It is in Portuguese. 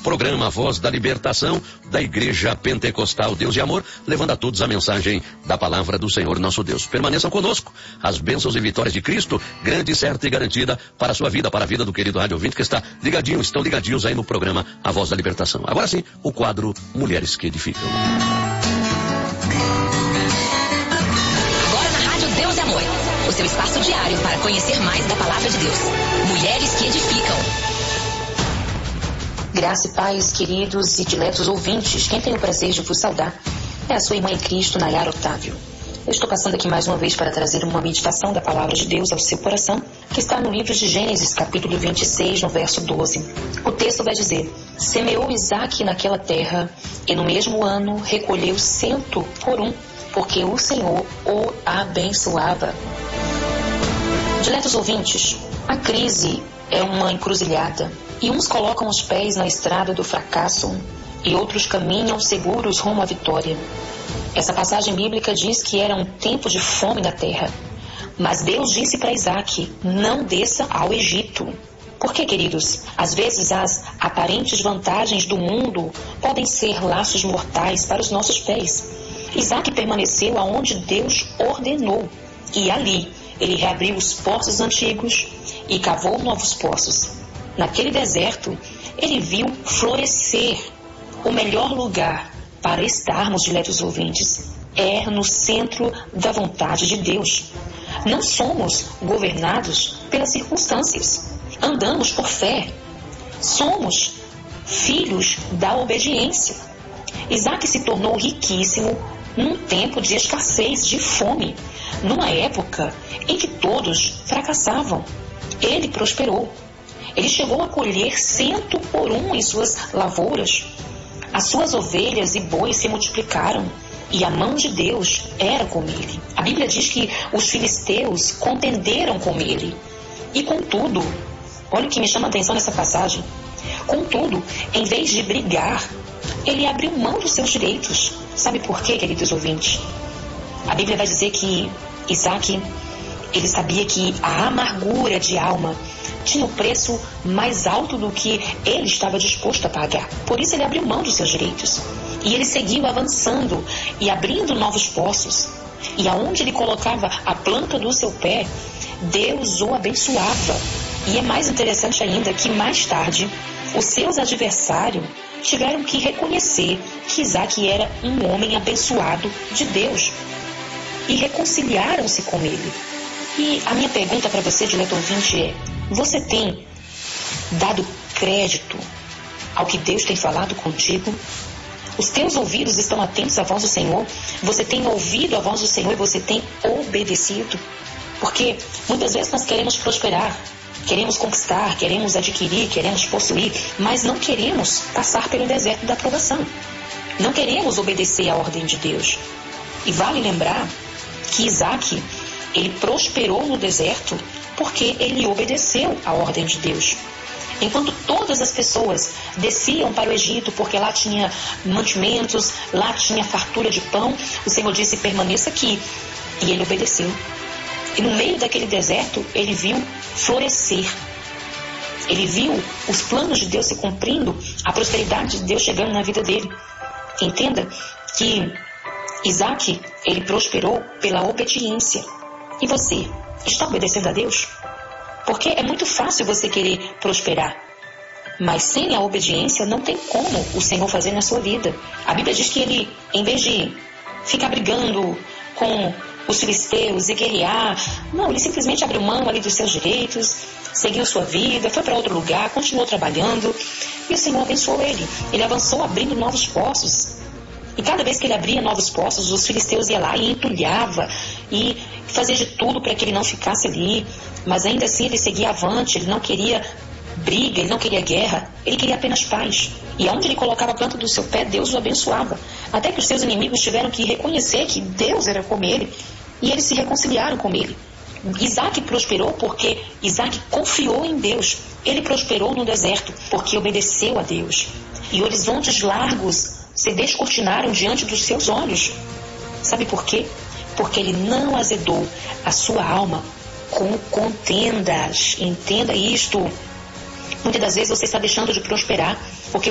programa Voz da Libertação da Igreja Pentecostal Deus e Amor, levando a todos a mensagem da palavra do Senhor nosso Deus. Permaneçam conosco, as bênçãos e vitórias de Cristo, grande, certa e garantida para a sua vida, para a vida do querido rádio ouvinte que estão ligadinhos aí no programa A Voz da Libertação. Agora sim, o quadro Mulheres que Edificam. Agora na Rádio Deus e Amor, o seu espaço diário para conhecer mais da palavra de Deus. Mulheres que Edificam. Graça e paz, queridos e diletos ouvintes, quem tem o prazer de vos saudar é a sua irmã em Cristo, Nayara Otávio. Eu estou passando aqui mais uma vez para trazer uma meditação da palavra de Deus ao seu coração, que está no livro de Gênesis, capítulo 26, no verso 12. O texto vai dizer: semeou Isaque naquela terra, e no mesmo ano recolheu 100 por 1, porque o Senhor o abençoava. Diletos ouvintes, a crise é uma encruzilhada, e uns colocam os pés na estrada do fracasso e outros caminham seguros rumo à vitória. Essa passagem bíblica diz que era um tempo de fome na terra, mas Deus disse para Isaque: não desça ao Egito. Por quê, queridos? Às vezes as aparentes vantagens do mundo podem ser laços mortais para os nossos pés. Isaque permaneceu aonde Deus ordenou, e ali ele reabriu os poços antigos e cavou novos poços. Naquele deserto, ele viu florescer. O melhor lugar para estarmos, diletos ouvintes, é no centro da vontade de Deus. Não somos governados pelas circunstâncias. Andamos por fé. Somos filhos da obediência. Isaque se tornou riquíssimo num tempo de escassez, de fome, numa época em que todos fracassavam. Ele prosperou. Ele chegou a colher 100 por 1 em suas lavouras. As suas ovelhas e bois se multiplicaram e a mão de Deus era com ele. A Bíblia diz que os filisteus contenderam com ele. E contudo, olha o que me chama a atenção nessa passagem. Contudo, em vez de brigar, ele abriu mão dos seus direitos. Sabe por quê, queridos ouvintes? A Bíblia vai dizer que Isaque, ele sabia que a amargura de alma tinha o preço mais alto do que ele estava disposto a pagar. Por isso ele abriu mão dos seus direitos. E ele seguiu avançando e abrindo novos poços. E aonde ele colocava a planta do seu pé, Deus o abençoava. E é mais interessante ainda que mais tarde, os seus adversários tiveram que reconhecer que Isaque era um homem abençoado de Deus. E reconciliaram-se com ele. E a minha pergunta para você, dileto ouvinte, é: você tem dado crédito ao que Deus tem falado contigo? Os teus ouvidos estão atentos à voz do Senhor? Você tem ouvido a voz do Senhor e você tem obedecido? Porque muitas vezes nós queremos prosperar, queremos conquistar, queremos adquirir, queremos possuir, mas não queremos passar pelo deserto da provação. Não queremos obedecer à ordem de Deus. E vale lembrar que Isaque, ele prosperou no deserto porque ele obedeceu à ordem de Deus. Enquanto todas as pessoas desciam para o Egito porque lá tinha mantimentos, lá tinha fartura de pão, o Senhor disse: permaneça aqui. E ele obedeceu. E no meio daquele deserto, ele viu florescer. Ele viu os planos de Deus se cumprindo, a prosperidade de Deus chegando na vida dele. Entenda que Isaque, ele prosperou pela obediência. E você, está obedecendo a Deus? Porque é muito fácil você querer prosperar, mas sem a obediência não tem como o Senhor fazer na sua vida. A Bíblia diz que ele, em vez de ficar brigando com os filisteus e guerrear, não, ele simplesmente abriu mão ali dos seus direitos, seguiu sua vida, foi para outro lugar, continuou trabalhando, e o Senhor abençoou ele. Ele avançou abrindo novos poços. E cada vez que ele abria novos poços, os filisteus iam lá e entulhava e fazia de tudo para que ele não ficasse ali. Mas ainda assim ele seguia avante, ele não queria briga, ele não queria guerra, ele queria apenas paz. E aonde ele colocava a planta do seu pé, Deus o abençoava. Até que os seus inimigos tiveram que reconhecer que Deus era com ele e eles se reconciliaram com ele. Isaque prosperou porque Isaque confiou em Deus. Ele prosperou no deserto porque obedeceu a Deus. E horizontes largos se descortinaram diante dos seus olhos. Sabe por quê? Porque ele não azedou a sua alma com contendas. Entenda isto. Muitas das vezes você está deixando de prosperar porque